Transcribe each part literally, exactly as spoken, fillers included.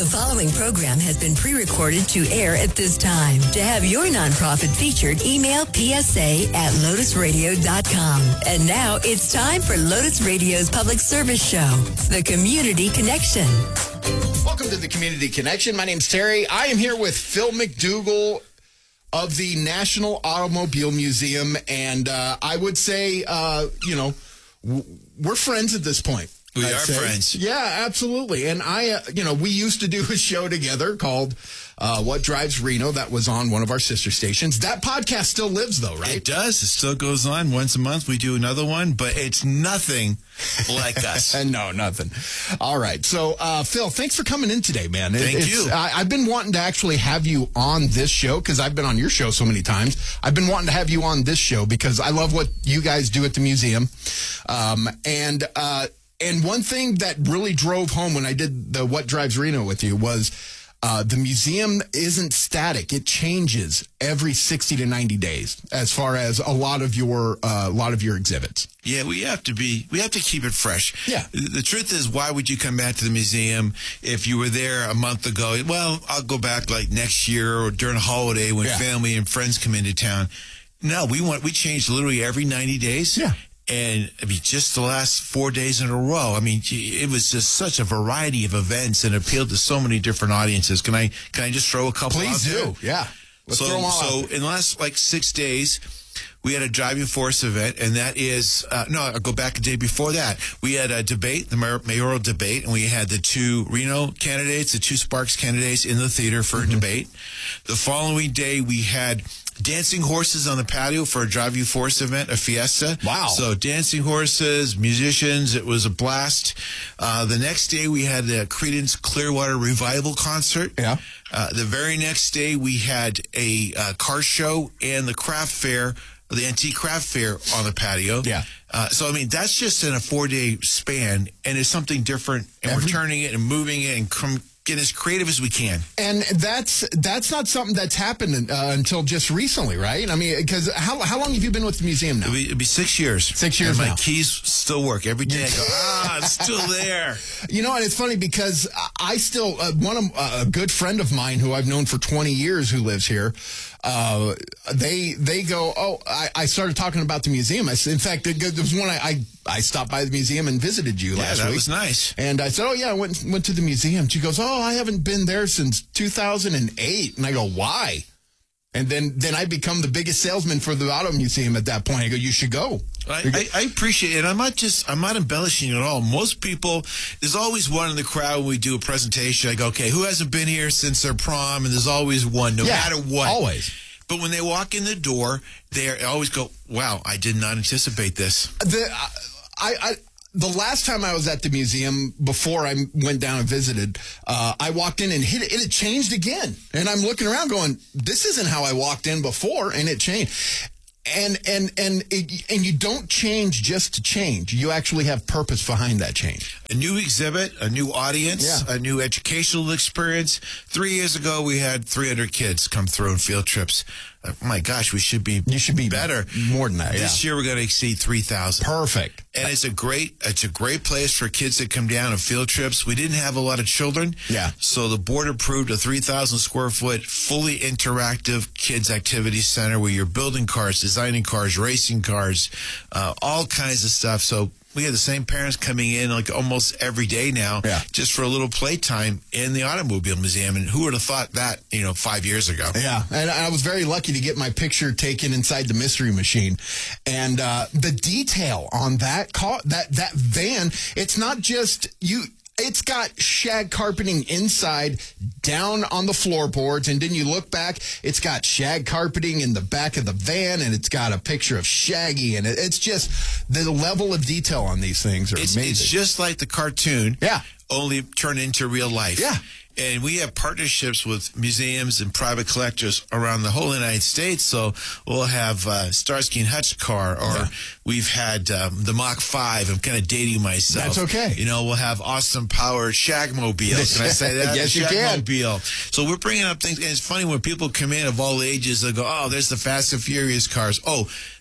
following program has been pre-recorded to air at this time. To have your nonprofit featured, email P S A at lotus radio dot com. And now it's time for Lotus Radio's public service show, The Community Connection. Welcome to The Community Connection. My name's Terry. I am here with Phil McDougall of the National Automobile Museum. And uh, I would say, uh, you know, w- we're friends at this point. We I'd are say. friends. Yeah, absolutely. And I, uh, you know, we used to do a show together called uh, What Drives Reno. That was on one of our sister stations. That podcast still lives, though, right? It does. It still goes on. Once a month, we do another one, but it's nothing like us. And no, nothing. All right. So, uh, Phil, thanks for coming in today, man. It, Thank it's, you. I, I've been wanting to actually have you on this show because I've been on your show so many times. I've been wanting to have you on this show because I love what you guys do at the museum. Um, and, uh, And one thing that really drove home when I did the What Drives Reno with you was uh, the museum isn't static. It changes every sixty to ninety days as far as a lot of your uh, a lot of your exhibits. Yeah, we have to be, we have to keep it fresh. Yeah. The truth is, why would you come back to the museum if you were there a month ago? Well, I'll go back like next year or during a holiday when Yeah. family and friends come into town. No, we want, we change literally every ninety days. Yeah. And, I mean, just the last four days in a row, I mean, gee, it was just such a variety of events and appealed to so many different audiences. Can I can I just throw a couple Please out do. there? Yeah. Let's so, throw them all so out. in the last, like, six days, we had a driving force event, and that is, uh, no, I'll go back a day before that. We had a debate, the mayor, mayoral debate, and we had the two Reno candidates, the two Sparks candidates in the theater for Mm-hmm. a debate. The following day, we had dancing horses on the patio for a driving force event, a fiesta. Wow. So dancing horses, musicians, it was a blast. Uh, the next day, we had the Creedence Clearwater Revival concert. Yeah. Uh, the very next day, we had a uh, car show and the craft fair, the antique craft fair on the patio. Yeah. Uh, so, I mean, that's just in a four-day span, and it's something different, and Every- we're turning it and moving it and com- getting as creative as we can. And that's that's not something that's happened uh, until just recently, right? I mean, because how how long have you been with the museum now? It'll be, it'll be six years. Six years and my now. keys still work. Every day I go, ah, it's still there. You know, and it's funny because I still, uh, one of uh, a good friend of mine who I've known for twenty years who lives here, uh, they they go, oh, I, I started talking about the museum. I said, in fact, there was one I, I, I stopped by the museum and visited you Yeah, last that week. was nice. And I said, oh, yeah, I went, went to the museum. She goes, oh, I haven't been there since two thousand eight. And I go, why? And then, then I become the biggest salesman for the auto museum at that point. I go, you should go. I, I, I appreciate it. I'm not just, I'm not embellishing at all. Most people, there's always one in the crowd when we do a presentation. I go, okay, who hasn't been here since their prom? And there's always one, no Yeah, matter what. always. But when they walk in the door, they always go, wow, I did not anticipate this. The, I, I, the last time I was at the museum, before I went down and visited, uh, I walked in and hit it, it had changed again. And I'm looking around going, this isn't how I walked in before, and it changed. And and and it, and you don't change just to change. You actually have purpose behind that change. A new exhibit, a new audience, Yeah. a new educational experience. Three years ago, we had three hundred kids come through on field trips. Uh, my gosh, we should be You should be better. more than that. This Yeah. year, we're going to exceed three thousand. Perfect. And it's a great, it's a great place for kids that come down on field trips. We didn't have a lot of children. Yeah. So the board approved a three thousand square foot, fully interactive kids activity center where you're building cars, designing cars, racing cars, uh, all kinds of stuff. So we have the same parents coming in like almost every day now, Yeah. just for a little playtime in the Automobile Museum. And who would have thought that, you know, five years ago? Yeah, and I was very lucky to get my picture taken inside the Mystery Machine, and uh, the detail on that car, that that van, it's not just you. It's got shag carpeting inside, down on the floorboards, and then you look back, it's got shag carpeting in the back of the van, and it's got a picture of Shaggy, and it, it's just the level of detail on these things are It's, amazing. it's just like the cartoon, Yeah. only turned into real life. Yeah. And we have partnerships with museums and private collectors around the whole United States. So we'll have uh, Starsky and Hutch car, or Yeah. we've had um, the Mach five. I'm kind of dating myself. That's okay. You know, we'll have Austin Power Shagmobile. Can I say that? Yes, The you can. Shagmobile. So we're bringing up things. And it's funny when people come in of all ages, they go, oh, there's the Fast and Furious cars. Oh,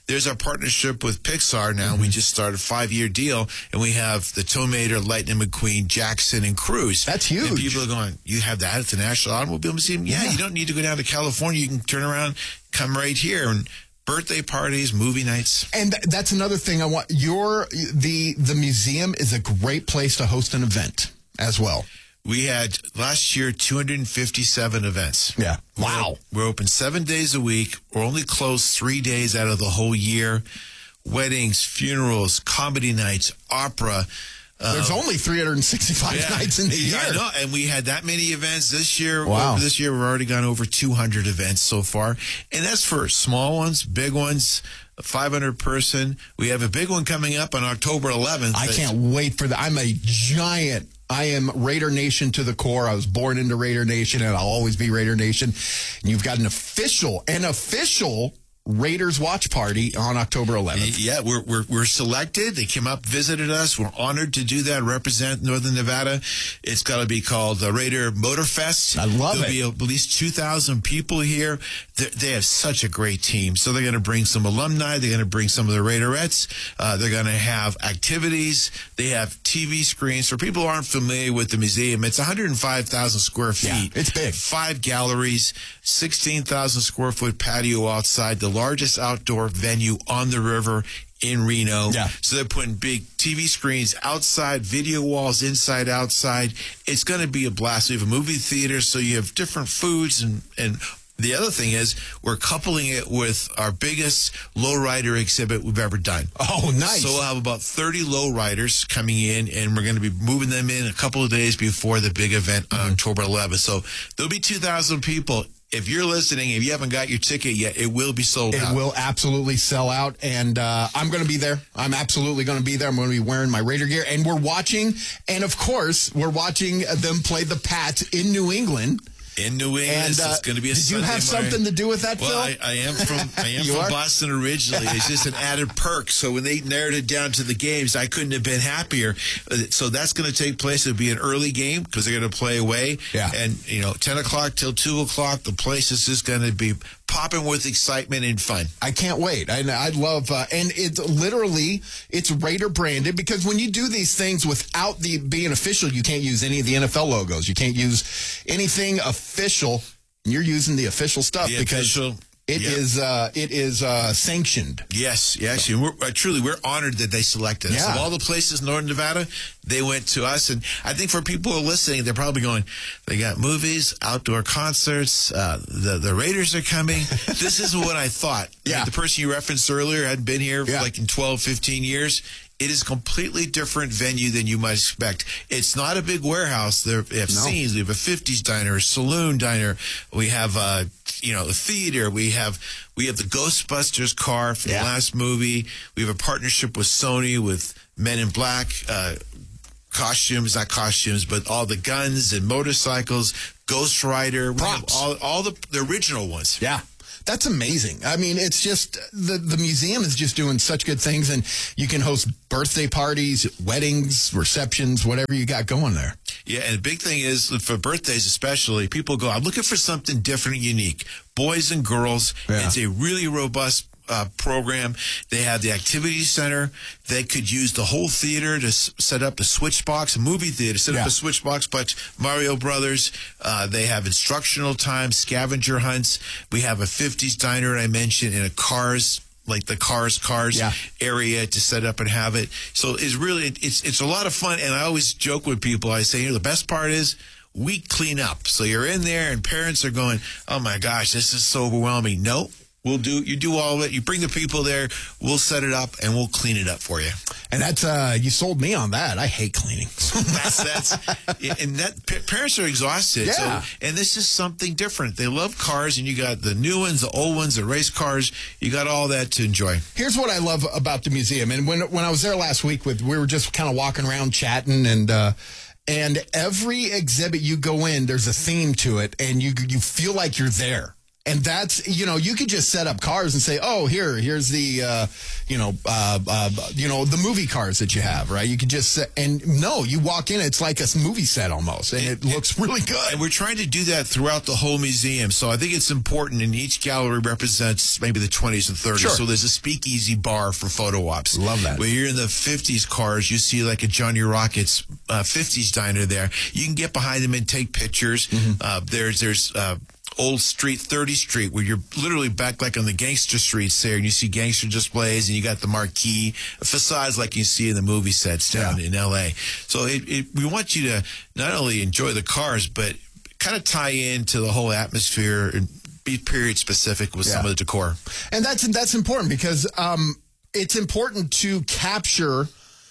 there's our partnership with Pixar now. Mm-hmm. We just started a five-year deal, and we have the Tomb Raider, Lightning McQueen, Jackson, and Cruise. That's huge. And people are going, you have that at the National Automobile Museum? Yeah, yeah, you don't need to go down to California. You can turn around, come right here, and birthday parties, movie nights. And th- that's another thing I want. Your the the museum is a great place to host an event as well. We had last year two hundred fifty-seven events. Yeah. Wow. We're, we're open seven days a week. We're only closed three days out of the whole year. Weddings, funerals, comedy nights, opera. There's uh, only three hundred sixty-five yeah, nights in the yeah, year. I know, and we had that many events this year. Wow. This year we've already gone over two hundred events so far. And that's for small ones, big ones, a five hundred person. We have a big one coming up on October eleventh. I can't wait for that. I'm a giant I am Raider Nation to the core. I was born into Raider Nation, and I'll always be Raider Nation. And you've got an official, an official Raiders watch party on October eleventh. Yeah, we're, we're we're selected. They came up, visited us. We're honored to do that, represent Northern Nevada. It's got to be called the Raider Motor Fest. I love There'll it. There'll be at least two thousand people here. They're, they have such a great team. So they're going to bring some alumni. They're going to bring some of the Raiderettes. Uh, they're going to have activities. They have T V screens. For people who aren't familiar with the museum, it's one hundred five thousand square feet. Yeah, it's big. Five galleries, sixteen thousand square foot patio outside, the largest outdoor venue on the river in Reno. Yeah. So they're putting big T V screens outside, video walls inside, outside. It's going to be a blast. We have a movie theater, so you have different foods. And, and the other thing is we're coupling it with our biggest lowrider exhibit we've ever done. Oh, nice. So we'll have about thirty lowriders coming in, and we're going to be moving them in a couple of days before the big event on mm-hmm. October eleventh. So there'll be two thousand people. If you're listening, if you haven't got your ticket yet, it will be sold it out. It will absolutely sell out, and uh, I'm going to be there. I'm absolutely going to be there. I'm going to be wearing my Raider gear, and we're watching, and of course, we're watching them play the Pats in New England. In New England, and, uh, it's going to be a did Sunday you have morning. something to do with that, well, Phil? I, I am from I am from are? Boston originally. It's just an added perk. So when they narrowed it down to the games, I couldn't have been happier. So that's going to take place. It'll be an early game because they're going to play away. Yeah. And, you know, ten o'clock till two o'clock, the place is just going to be popping with excitement and fun. I can't wait. I, I love, uh, and it's literally, it's Raider branded, because when you do these things without the being official, you can't use any of the N F L logos. You can't use anything official. You're using the official stuff The because official, it yep. is uh, it is uh, sanctioned. Yes, yes. And we're, uh, truly, we're honored that they selected us. Yeah. Of all the places in Northern Nevada, they went to us. And I think for people who are listening, they're probably going, they got movies, outdoor concerts, uh, the, the Raiders are coming. This is what I thought. Yeah. The person you referenced earlier hadn't been here yeah. for like in twelve, fifteen years. It is a completely different venue than you might expect. It's not a big warehouse. There we have no. scenes. We have a fifties diner, a saloon diner. We have uh, you know, a theater. We have we have the Ghostbusters car from yeah. the last movie. We have a partnership with Sony with Men in Black uh, costumes, not costumes, but all the guns and motorcycles. Ghost Rider, props, all all the the original ones. Yeah. That's amazing. I mean, it's just the, the museum is just doing such good things, and you can host birthday parties, weddings, receptions, whatever you got going there. Yeah, and the big thing is for birthdays especially, people go, I'm looking for something different and unique. Boys and girls, yeah. It's a really robust Uh, program. They have the activity center. They could use the whole theater to s- set up a switch box, a movie theater, set yeah. up a switch box, but Mario Brothers. Uh, they have instructional time, scavenger hunts. We have a fifties diner I mentioned, in a cars, like the cars, cars yeah. area to set up and have it. So it's really, it's, it's a lot of fun. And I always joke with people. I say, you know, the best part is we clean up. So you're in there and parents are going, oh my gosh, this is so overwhelming. No. We'll do, you do all of it. You bring the people there. We'll set it up and we'll clean it up for you. And that's, uh, you sold me on that. I hate cleaning. that's, that's, and that parents are exhausted. Yeah. So, and this is something different. They love cars, and you got the new ones, the old ones, the race cars. You got all that to enjoy. Here's what I love about the museum. And when, when I was there last week with, we were just kind of walking around chatting, and, uh, and every exhibit you go in, there's a theme to it, and you, you feel like you're there. And that's, you know, you could just set up cars and say, oh, here, here's the, uh, you know, uh, uh, you know, the movie cars that you have, right? You could just set, and no, you walk in, it's like a movie set almost, and it looks really good. And we're trying to do that throughout the whole museum. So I think it's important, and each gallery represents maybe the twenties and thirties. Sure. So there's a speakeasy bar for photo ops. Love that. Where you're in the fifties cars, you see like a Johnny Rockets uh, fifties diner there. You can get behind them and take pictures. Mm-hmm. Uh, there's, there's, uh, Old Street, thirtieth Street, where you're literally back like on the gangster streets there, and you see gangster displays, and you got the marquee facades like you see in the movie sets down yeah. in L A. So it, it, we want you to not only enjoy the cars, but kind of tie into the whole atmosphere and be period specific with yeah. some of the decor. And that's that's important because um, it's important to capture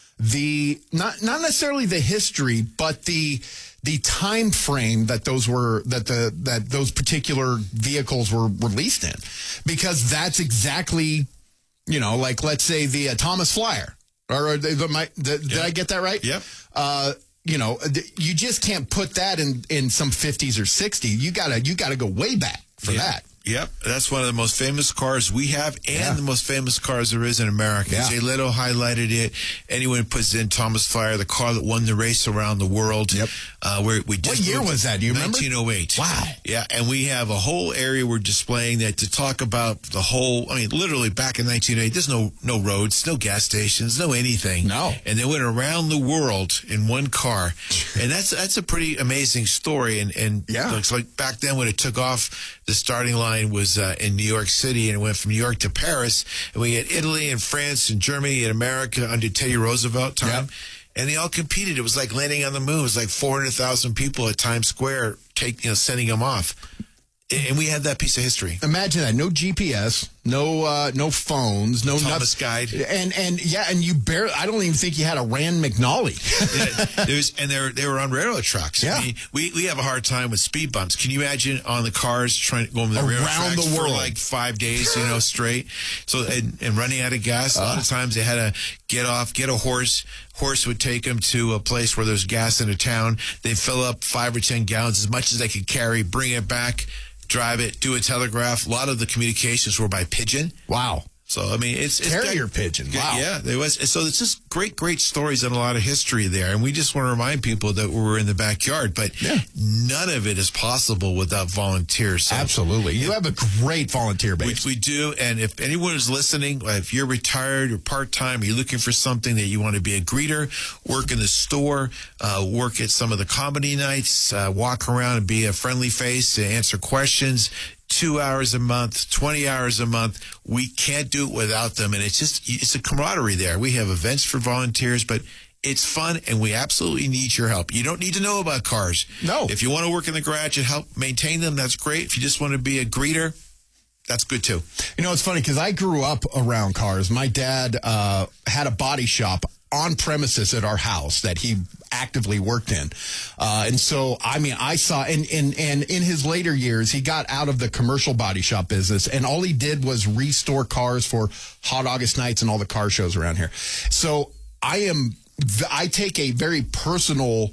the not not necessarily the history, but the the time frame that those were that the that those particular vehicles were released in, because that's exactly, you know, like let's say the uh, Thomas Flyer, or, or the, the, my, the, did yep. I get that right? Yep. Uh, you know, you just can't put that in in some fifties or sixties. You gotta you gotta go way back for yeah. that. Yep, that's one of the most famous cars we have, and yeah. the most famous cars there is in America. Yeah. Jay Leno highlighted it. Anyone who puts in Thomas Flyer, the car that won the race around the world. Yep. Uh, where we just what year was that? Do you remember? nineteen oh eight. Wow. Yeah, and we have a whole area we're displaying that to talk about the whole. I mean, literally back in nineteen oh eight, there's no no roads, no gas stations, no anything. No. And they went around the world in one car, and that's that's a pretty amazing story. And and yeah, looks like back then when it took off, the starting line was uh, in New York City, and it went from New York to Paris, and we had Italy and France and Germany and America under Teddy Roosevelt time. Yep. And they all competed. It was like landing on the moon. It was like four hundred thousand people at Times Square, take, you know, sending them off. And we had that piece of history. Imagine that. No G P S, no uh, no phones, no Thomas Guide. And and yeah, and you barely, I don't even think you had a Rand McNally. yeah, there was, and they were, they were on railroad tracks. Yeah. I mean, we, we have a hard time with speed bumps. Can you imagine on the cars trying to go over the railroad Around tracks the world for like five days, you know, straight? So, and, and running out of gas. A lot of times they had to get off, get a horse. Horse would take them to a place where there's gas in a town. They'd fill up five or ten gallons, as much as they could carry, bring it back, drive it, do a telegraph. A lot of the communications were by pigeon. Wow. So, I mean, it's... it's Carrier got, pigeon. Wow. Yeah, there was. So it's just great, great stories and a lot of history there. And we just want to remind people that we're in the backyard, but yeah. none of it is possible without volunteers. So, absolutely. You have a great volunteer base. We, we do. And if anyone is listening, if you're retired or part-time, or you're looking for something that you want to be a greeter, work in the store, uh, work at some of the comedy nights, uh, walk around and be a friendly face to answer questions, two hours a month, twenty hours a month. We can't do it without them. And it's just, it's a camaraderie there. We have events for volunteers, but it's fun, and we absolutely need your help. You don't need to know about cars. No. If you want to work in the garage and help maintain them, that's great. If you just want to be a greeter, that's good too. You know, it's funny because I grew up around cars. My dad uh, had a body shop on premises at our house that he actively worked in. Uh, and so, I mean, I saw, and, and, and in his later years, he got out of the commercial body shop business, and all he did was restore cars for Hot August nights and all the car shows around here. So I am, I take a very personal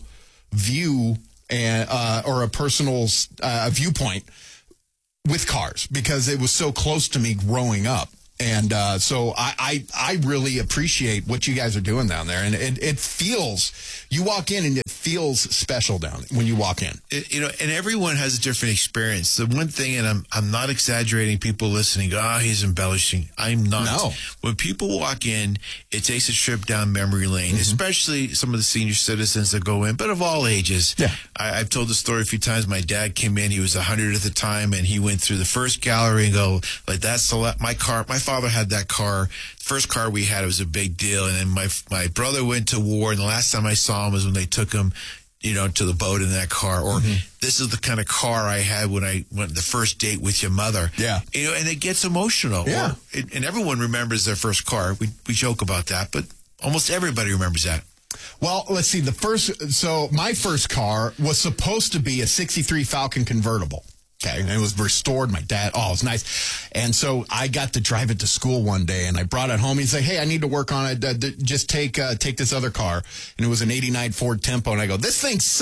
view and, uh, or a personal uh, viewpoint with cars because it was so close to me growing up. And uh, so I, I I really appreciate what you guys are doing down there. And it, it feels, you walk in and it feels special down when you walk in. It, you know, and everyone has a different experience. The one thing, and I'm I'm not exaggerating, people listening go, oh, he's embellishing. I'm not. No. When people walk in, it takes a trip down memory lane, mm-hmm. especially some of the senior citizens that go in, but of all ages. Yeah. I, I've told the story a few times. My dad came in, he was one hundred at the time, and he went through the first gallery and go, like, that's the, my car, my father had that car. First car we had, it was a big deal. And then my my brother went to war, and the last time I saw him was when they took him, you know, to the boat in that car. Or mm-hmm. this is the kind of car I had when I went the first date with your mother. Yeah. You know, and it gets emotional. Yeah. Or, it, and everyone remembers their first car. We we joke about that, but almost everybody remembers that. Well, let's see. The first, so my first car was supposed to be a sixty-three Falcon convertible. Okay, and it was restored. My dad, oh, it was nice. And so I got to drive it to school one day, and I brought it home. He's like, hey, I need to work on it. Uh, just take uh, take this other car. And it was an eighty-nine Ford Tempo. And I go, this thing sucks.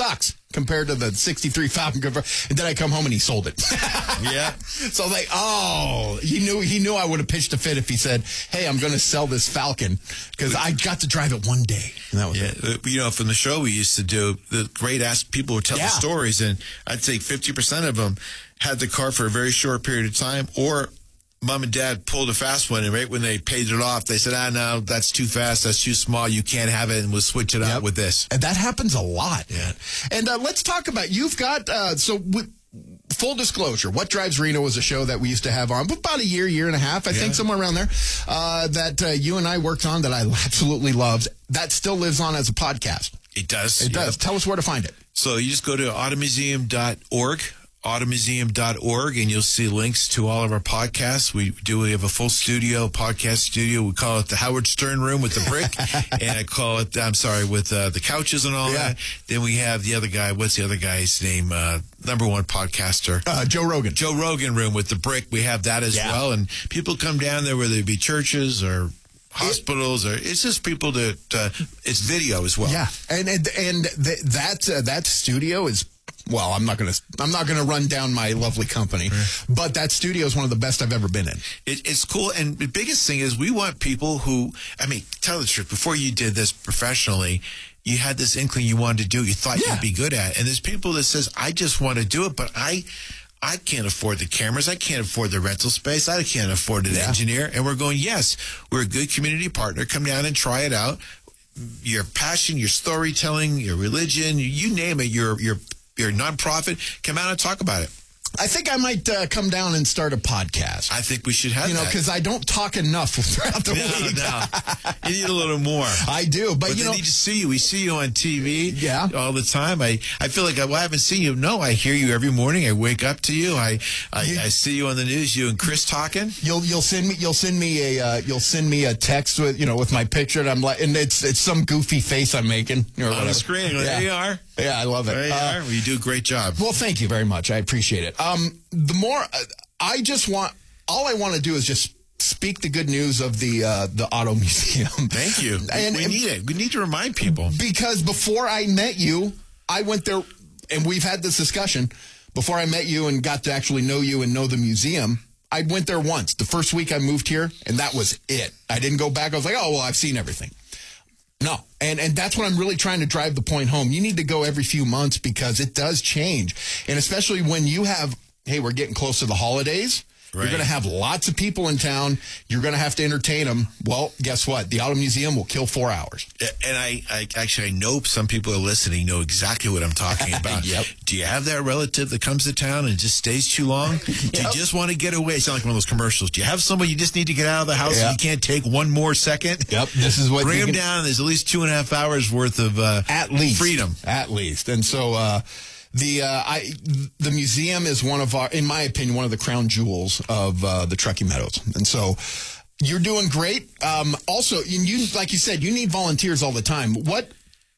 compared to the sixty-three Falcon convertible. And then I come home and he sold it. Yeah. So I was like, oh, he knew he knew I would have pitched a fit if he said, hey, I'm going to sell this Falcon because I got to drive it one day. And that was yeah. it. You know, from the show we used to do, the great ass people would tell Yeah. the stories, and I'd say fifty percent of them had the car for a very short period of time, or mom and dad pulled a fast one, and right when they paid it off, they said, ah, no, that's too fast, that's too small, you can't have it, and we'll switch it Yep. out with this. And that happens a lot. Yeah. And uh, let's talk about, you've got, uh, so with, full disclosure, What Drives Reno was a show that we used to have on for about a year, year and a half, I Yeah. think, somewhere around there, uh, that uh, you and I worked on that I absolutely loved. That still lives on as a podcast. It does. It yeah. does. Tell us where to find it. So you just go to automuseum dot org. automuseum dot org, and you'll see links to all of our podcasts. We do we have a full studio, podcast studio. We call it the Howard Stern Room with the brick, and I call it, I'm sorry, with uh, the couches and all Yeah. that. Then we have the other guy, what's the other guy's name? Uh, number one podcaster. Uh, Joe Rogan. Joe Rogan Room with the brick. We have that as Yeah. well, and people come down there, whether it be churches or hospitals, or it's just people that, uh, it's video as well. Yeah. And, and, and th- that, uh, that studio is, well, I'm not going to, I'm not going to run down my lovely company, but that studio is one of the best I've ever been in. It, it's cool. And the biggest thing is we want people who, I mean, tell the truth, before you did this professionally, you had this inkling you wanted to do, you thought Yeah. you'd be good at. And there's people that says, I just want to do it, but I, I can't afford the cameras. I can't afford the rental space. I can't afford an Yeah. engineer. And we're going, yes, we're a good community partner. Come down and try it out. Your passion, your storytelling, your religion, you name it, your, your, your nonprofit, come out and talk about it. I think I might uh, come down and start a podcast. I think we should have You know, that. because I don't talk enough throughout the No, week. no. You need a little more. I do, but, But you they know, need to see you. We see you on T V Yeah. all the time. I, I feel like I, well, I haven't seen you. No, I hear you every morning. I wake up to you. I I, I see you on the news. You and Chris talking. you'll you'll send me you'll send me a uh, you'll send me a text with you know with my picture, and I'm like, and it's it's some goofy face I'm making or On whatever. the screen. Yeah. There you are. Yeah, I love it. There you Uh, are. Well, you do a great job. Well, thank you very much. I appreciate it. Um, the more uh, I just want, all I want to do is just speak the good news of the uh, the Auto Museum. Thank you. And, we need it. We need to remind people. because before I met you, I went there, and we've had this discussion. Before I met you and got to actually know you and know the museum, I went there once. The first week I moved here, and that was it. I didn't go back. I was like, oh, well, I've seen everything. No. And and that's what I'm really trying to drive the point home. You need to go every few months because it does change. And especially when you have, hey, we're getting close to the holidays. Right. You're going to have lots of people in town. You're going to have to entertain them. Well, guess what? The Auto Museum will kill four hours. And I, I actually, I know some people are listening, know exactly what I'm talking about. Yep. Do you have that relative that comes to town and just stays too long? Do you Yep. just want to get away? It sounds like one of those commercials. Do you have someone you just need to get out of the house Yep. and you can't take one more second? Yep. This is what Bring you them can- down. There's at least two and a half hours worth of uh, At least freedom. At least. And so uh, the uh, I the museum is one of our, in my opinion, one of the crown jewels of uh, the Truckee Meadows. And so you're doing great. Um, also, you, you like you said, you need volunteers all the time. What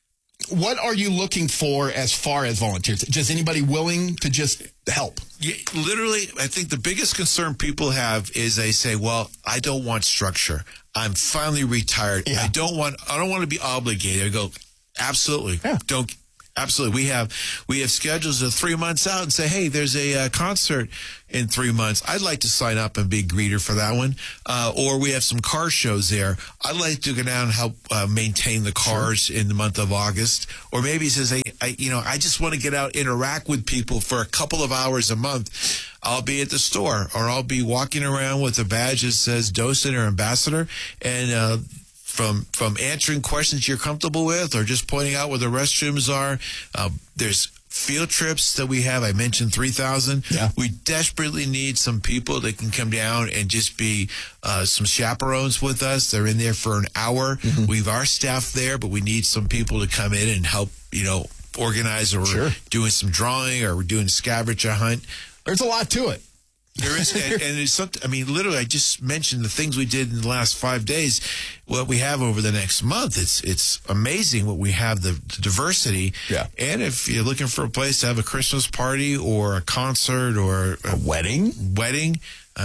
what are you looking for as far as volunteers? Just anybody willing to just help? Yeah, literally, I think the biggest concern people have is they say, "Well, I don't want structure. I'm finally retired. Yeah. I don't want. I don't want to be obligated." I go, absolutely. Yeah. Don't. Absolutely. We have we have schedules of three months out and say, hey, there's a uh, concert in three months. I'd like to sign up and be a greeter for that one. Uh, or we have some car shows there. I'd like to go down and help uh, maintain the cars in the month of August. Or maybe he says, hey, I, you know, I just want to get out, interact with people for a couple of hours a month. I'll be at the store, or I'll be walking around with a badge that says docent or ambassador, and uh From from answering questions you're comfortable with, or just pointing out where the restrooms are. Uh, there's field trips that we have. I mentioned three thousand. Yeah. We desperately need some people that can come down and just be uh, some chaperones with us. They're in there for an hour. Mm-hmm. We have our staff there, but we need some people to come in and help, you know, organize, or Sure. we're doing some drawing, or we're doing a scavenger hunt. There's a lot to it. There is, and, and it's something, I mean, literally, I just mentioned the things we did in the last five days, what we have over the next month. It's it's amazing what we have, the, the diversity. Yeah. And if you're looking for a place to have a Christmas party or a concert or A wedding? wedding, uh,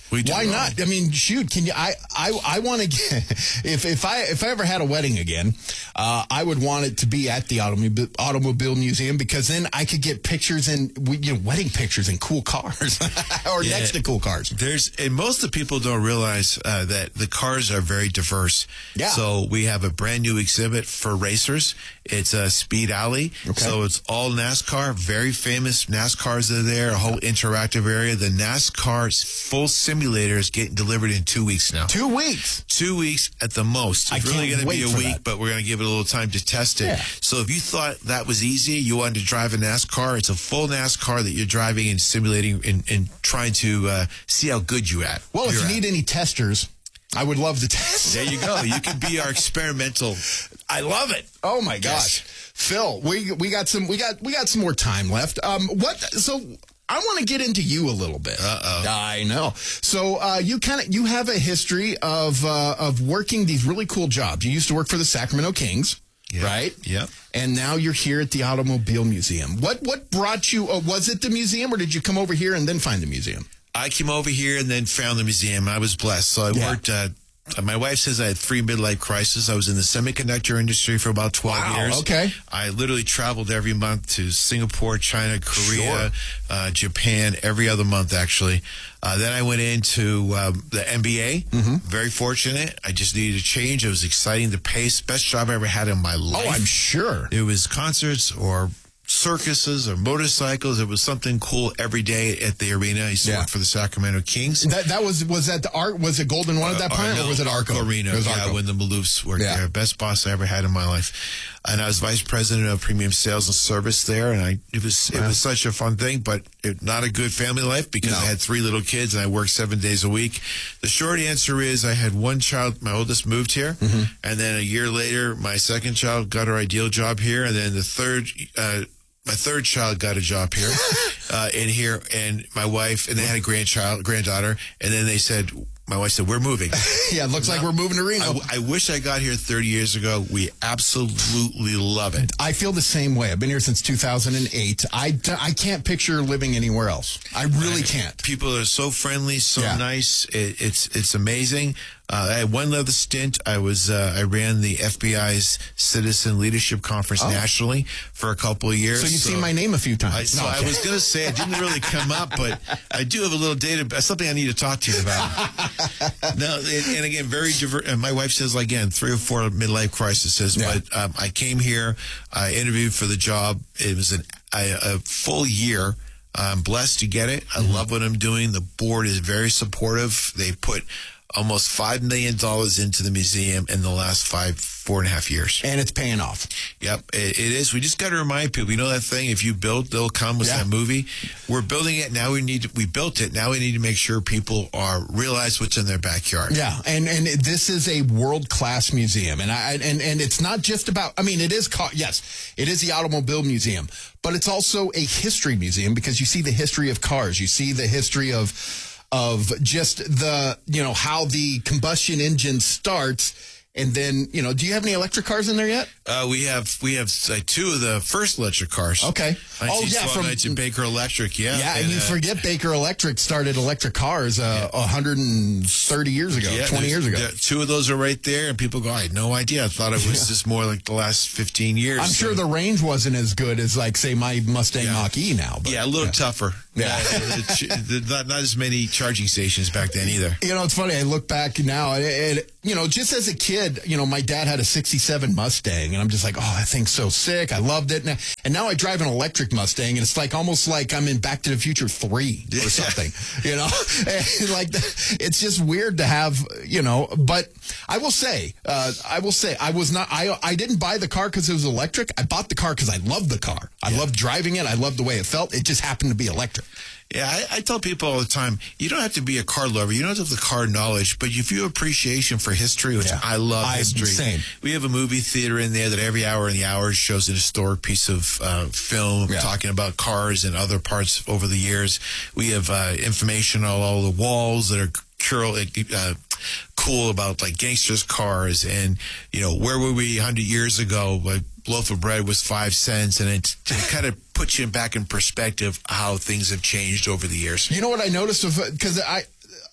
We do Why wrong. not? I mean, shoot, can you? I I, I want to get if if I if I ever had a wedding again, uh, I would want it to be at the automobile automobile museum because then I could get pictures and you know wedding pictures in cool cars or Yeah. next to cool cars. There's and most of the people don't realize uh, that the cars are very diverse. Yeah. So we have a brand new exhibit for racers. It's a Speed Alley. Okay. So it's all NASCAR. Very famous NASCARs are there. A whole interactive area. The NASCAR's full simulator is getting delivered in two weeks now. Two weeks. Two weeks at the most. I It's really can't going to wait be a for week, that. but we're going to give it a little time to test it. Yeah. So if you thought that was easy, you wanted to drive a NASCAR, it's a full NASCAR that you're driving and simulating and, and trying to uh, see how good you at. Well, if you're you at. need any testers, I would love to test. There you go. You can be our experimental. I love it. Oh my gosh, Phil, we we got some we got we got some more time left. Um, what? So I want to get into you a little bit. Uh oh. I know. So uh, you kind of you have a history of uh, of working these really cool jobs. You used to work for the Sacramento Kings, Yeah. right? Yep. And now you're here at the Automobile Museum. What what brought you? Uh, was it the museum, or did you come over here and then find the museum? I came over here and then found the museum. I was blessed. So I Yeah. worked. Uh, my wife says I had three midlife crises. I was in the semiconductor industry for about twelve Wow, years. okay. I literally traveled every month to Singapore, China, Korea, uh, Japan, every other month, actually. Uh, then I went into um, the M B A. Mm-hmm. Very fortunate. I just needed a change. It was exciting. The pace. Best job I ever had in my life. Oh, I'm sure. It was concerts or circuses or motorcycles. It was something cool every day at the arena. I used to Yeah. work for the Sacramento Kings. That that was was that the art was it Golden One at that Uh, point, no, or was it Arco? Arena? It was yeah, Arco. when the Maloofs worked Yeah. there. Best boss I ever had in my life. And I was vice president of premium sales and service there. And I it was it was such a fun thing, but it, not a good family life because No. I had three little kids and I worked seven days a week. The short answer is I had one child. My oldest moved here, Mm-hmm. and then a year later, my second child got her ideal job here, and then the third. Uh, My third child got a job here, uh, in here, and my wife, and they had a grandchild, granddaughter, and then they said, my wife said, we're moving. Yeah, it looks like we're moving to Reno. I, I wish I got here thirty years ago. We absolutely love it. I feel the same way. I've been here since two thousand eight. I, d- I can't picture living anywhere else. I really can't. People are so friendly, so Yeah. nice. It, it's it's amazing. Uh, I had one other stint. I was uh, I ran the F B I's Citizen Leadership Conference nationally for a couple of years. So you've seen my name a few times. I, so No, I okay. was going to say it didn't really come up, but I do have a little data, something I need to talk to you about. No, and, and again, very diverse. And my wife says, again, three or four midlife crises. Yeah. But um, I came here, I interviewed for the job. It was an, a, a full year. I'm blessed to get it. I Mm-hmm. love what I'm doing. The board is very supportive. They put almost five million dollars into the museum in the last five, four and a half years. And it's paying off. Yep, it, it is. We just got to remind people. You know that thing? If you build, they'll come. Was Yeah. that movie? We're building it now. We need. To, we built it. Now we need to make sure people are realize what's in their backyard. Yeah, and and this is a world class museum, and I and and it's not just about. I mean, it is car. Yes, it is the Automobile Museum, but it's also a history museum because you see the history of cars. You see the history of of just the you know how the combustion engine starts. And then, you know, do you have any electric cars in there yet? Uh, we have we have uh, two of the first electric cars. Okay. Oh, yeah, from from Baker Electric. Yeah. Yeah, and you uh, forget Baker Electric started electric cars uh, one hundred thirty years ago, yeah, twenty years ago. there- Two of those are right there, and people go, I had no idea. I thought it was just more like the last fifteen years. I'm sure So- the range wasn't as good as, like, say, my Mustang Yeah. Mach-E now. But, Yeah, a little tougher. Yeah. Uh, ch- not, not as many charging stations back then either. You know, it's funny. I look back now, and, and, you know, just as a kid, you know, my dad had a sixty-seven Mustang, and I'm just like, oh, that thing's so sick. I loved it. And, and now I drive an electric Mustang, and it's like almost like I'm in Back to the Future three or Yeah. something, you know? And like, it's just weird to have, you know, but I will say, uh, I will say, I was not, I, I didn't buy the car because it was electric. I bought the car because I loved the car. I loved driving it. I loved the way it felt. It just happened to be electric. Yeah, I, I tell people all the time, you don't have to be a car lover. You don't have the car knowledge, but if you have appreciation for history, which Yeah. I love I'm history. same. We have a movie theater in there that every hour in the hours shows an historic piece of uh, film Yeah. talking about cars and other parts over the years. We have uh, information on all the walls that are curl, uh, cool about like gangsters' cars and, you know, where were we one hundred years ago? Like, loaf of bread was five cents, and it, it kind of puts you back in perspective how things have changed over the years. You know what I noticed? Because I,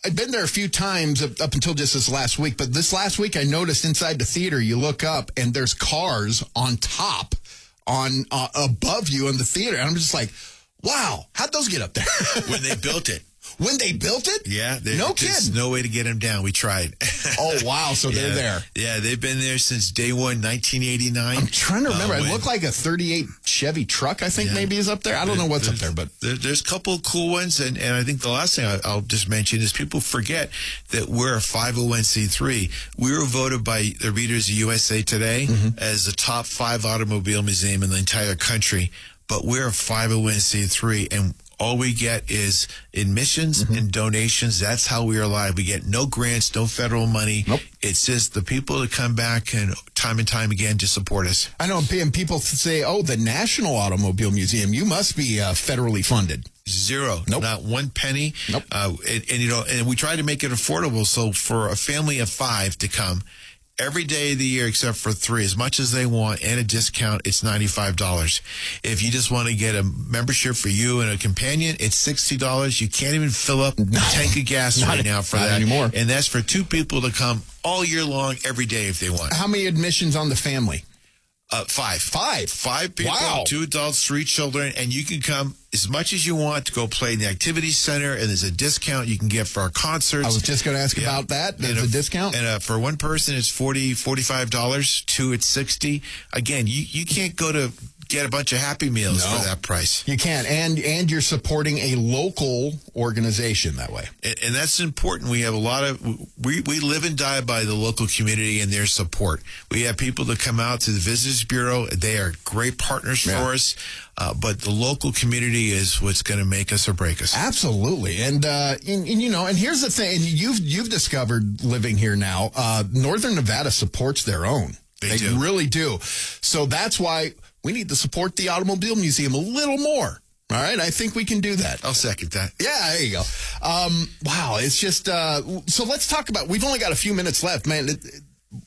I'd been there a few times up, up until just this last week, but this last week I noticed inside the theater, you look up and there's cars on top, on uh, above you in the theater. And I'm just like, wow, how'd those get up there? When they built it. When they built it? Yeah. No There's kidding. no way to get them down. We tried. Oh, wow. So yeah, they're there. Yeah, they've been there since day one, nineteen eighty-nine. I'm trying to remember. Uh, it when, looked like a thirty-eight Chevy truck, I think yeah. maybe is up there. I don't know what's up there, but there, there's a couple of cool ones. And, and I think the last thing I, I'll just mention is people forget that we're a five oh one c three. We were voted by the readers of U S A Today mm-hmm. as the top five automobile museum in the entire country. But we're a five oh one c three, and all we get is admissions mm-hmm. and donations. That's how we are alive. We get no grants, no federal money. Nope. It's just the people that come back and time and time again to support us. I know, and people say, oh, the National Automobile Museum, you must be uh, federally funded. Zero. Nope. Not one penny. Nope. Uh, and, and, you know, and we try to make it affordable. So for a family of five to come every day of the year except for three, as much as they want, and a discount, it's ninety-five dollars. If you just want to get a membership for you and a companion, it's sixty dollars. You can't even fill up a tank of gas Not right now for not that. anymore. And that's for two people to come all year long, every day if they want. How many admissions on the family? Uh, five. Five. Five people, Wow. two adults, three children, and you can come as much as you want to go play in the activity center, and there's a discount you can get for our concerts. I was just going to ask Yeah. about that. There's And a, discount? And uh, for one person, it's forty dollars, forty-five dollars. Two, it's sixty dollars. Again, you, you can't go to get a bunch of Happy Meals No. for that price. You can, and and you're supporting a local organization that way. And, and that's important. We have a lot of, we, we live and die by the local community and their support. We have people that come out to the Visitors Bureau. They are great partners Yeah. for us. Uh, but the local community is what's going to make us or break us. Absolutely, and, uh, and, and you know, and here's the thing: and you've you've discovered living here now. Uh, Northern Nevada supports their own. They They do. really do. So that's why we need to support the Automobile Museum a little more. All right, I think we can do that. I'll second that. Yeah, there you go. Um, wow, it's just uh, so. Let's talk about. We've only got a few minutes left, man. It, it,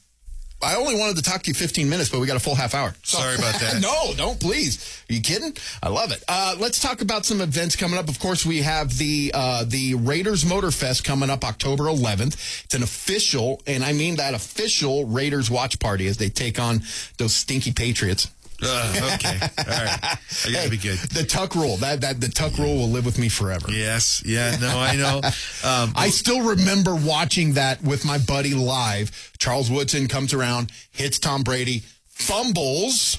I only wanted to talk to you fifteen minutes, but we got a full half hour. So, Sorry about that. No, don't, please. Are you kidding? I love it. Uh, let's talk about some events coming up. Of course, we have the uh, the Raiders Motor Fest coming up October eleventh. It's an official, and I mean that official Raiders watch party as they take on those stinky Patriots. Uh, okay. All right. I got to Hey, be good. The tuck rule. That that the tuck rule will live with me forever. Yes. Yeah. No, I know. Um, I still remember watching that with my buddy live. Charles Woodson comes around, hits Tom Brady, fumbles,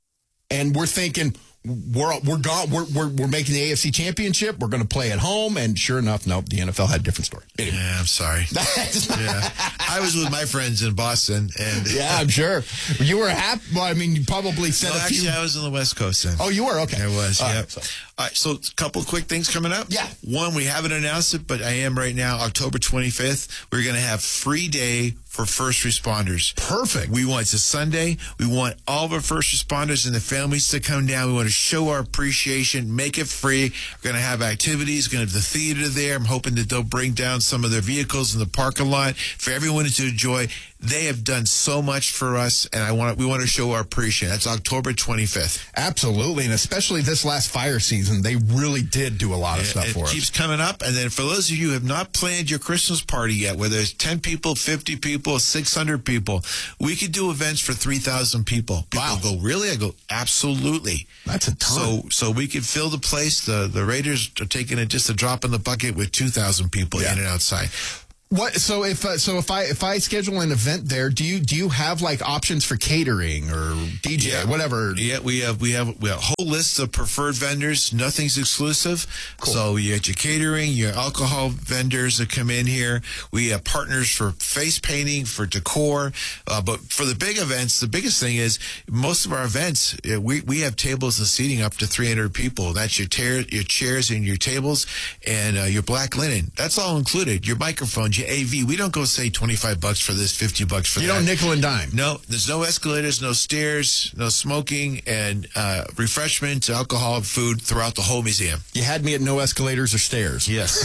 and we're thinking we're we're gone. We're we're, we're making the A F C Championship. We're going to play at home, and sure enough, nope. The N F L had a different story. Anyway. yeah, I'm sorry. Yeah. I was with my friends in Boston, and Yeah, I'm sure you were happy. Well, I mean, you probably said no, a few. actually, I was on the West Coast then. Oh, you were okay. I was. All Yeah. right, so- All right. So, a couple of quick things coming up. Yeah. One, we haven't announced it, but I am right now. October twenty-fifth, we're going to have free day for first responders. Perfect. We want it's a Sunday. We want all of our first responders and the families to come down. We want to show our appreciation, make it free. We're going to have activities. Going to have the theater there. I'm hoping that they'll bring down some of their vehicles in the parking lot for everyone to enjoy. They have done so much for us, and I want we want to show our appreciation. That's October twenty-fifth. Absolutely, and especially this last fire season, they really did do a lot of stuff It for keeps us. coming up. And then for those of you who have not planned your Christmas party yet, whether it's ten people, fifty people, six hundred people, we could do events for three thousand people. People Wow. go, really? I go, absolutely. That's a ton. So so we could fill the place. The the Raiders are taking it just a drop in the bucket with two thousand people Yeah. in and outside. What? So if uh, so if I if I schedule an event there, do you do you have like options for catering or D J, Yeah. whatever? Yeah, we have we have we have a whole list of preferred vendors. Nothing's exclusive. So you have your catering, your alcohol vendors that come in here. We have partners for face painting, for decor. Uh, but for the big events, the biggest thing is most of our events, uh, we we have tables and seating up to three hundred people. That's your tear, your chairs and your tables and uh, your black linen. That's all included. Your microphones, your A V. We don't go say twenty-five bucks for this, fifty bucks for You that. don't nickel and dime. No, there's no escalators, no stairs, no smoking, and uh, refreshments, alcohol, food throughout the whole museum. You had me at no escalators or stairs. Yes.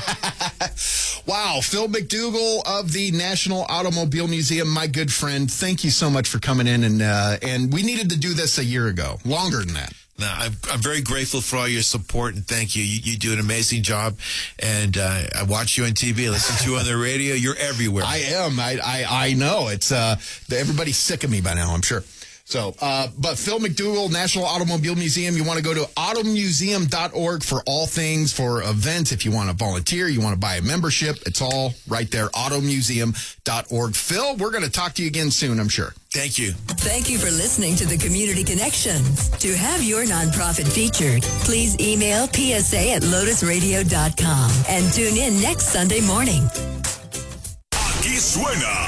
Wow, Phil McDougall of the National Automobile Museum, my good friend. Thank you so much for coming in, and uh, and we needed to do this a year ago, longer than that. No, I'm, I'm very grateful for all your support, and thank you. You, you do an amazing job, and uh, I watch you on T V, listen to you on the radio. You're everywhere. I am. I I, I know. It's uh, everybody's sick of me by now, I'm sure. So, uh, but Phil McDougall, National Automobile Museum, you want to go to auto museum dot org for all things, for events. If you want to volunteer, you want to buy a membership, it's all right there, auto museum dot org. Phil, we're going to talk to you again soon, I'm sure. Thank you. Thank you for listening to the Community Connections. To have your nonprofit featured, please email P S A at lotus radio dot com and tune in next Sunday morning. Aquí suena